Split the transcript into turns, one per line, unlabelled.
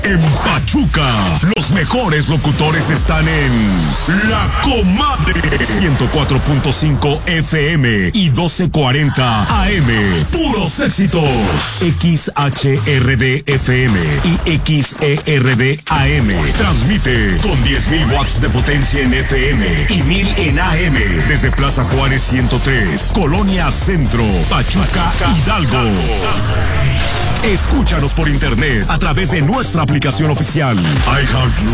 En Pachuca, los mejores locutores están en La Comadre 104.5 FM y 1240 AM. Puros éxitos. XHRD FM y XERD AM. Transmite con 10,000 watts de potencia en FM y 1,000 en AM. Desde Plaza Juárez 103, Colonia Centro, Pachuca, Hidalgo. Escúchanos por internet a través de nuestra aplicación oficial iHeart